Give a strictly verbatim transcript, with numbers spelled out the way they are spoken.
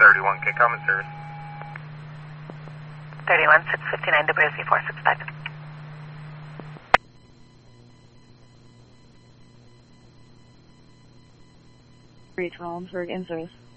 thirty-one K, common service. thirty-one, six fifty-nine, W S C four six five. Reach Rollinsford in service.